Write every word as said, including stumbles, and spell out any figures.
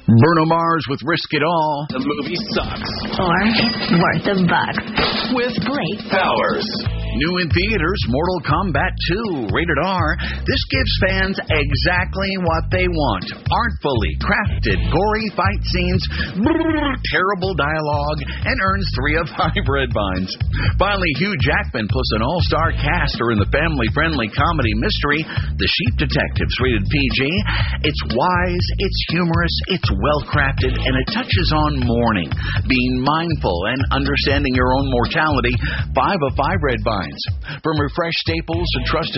Bruno Mars with Risk It All. The movie sucks. Or it's worth a buck. With Blake Powers. New in theaters, Mortal Kombat two, rated R. This gives fans exactly what they want. Artfully crafted, gory fight scenes, brrr, terrible dialogue, and earns three of five red vines. Finally, Hugh Jackman plus an all-star cast are in the family-friendly comedy mystery, The Sheep Detectives, rated P G. It's wise, it's humorous, it's well-crafted, and it touches on mourning, being mindful, and understanding your own mortality. Five of five red vines. From refreshed staples to trusted